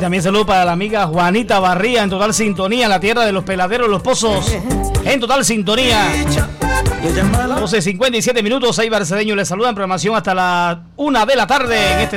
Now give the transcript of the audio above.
también saludo para la amiga Juanita Barría, en total sintonía, en la tierra de los peladeros, los pozos, en total sintonía. 12:57 minutos, ahí Barcedeño les saluda en programación hasta la 1 de la tarde en este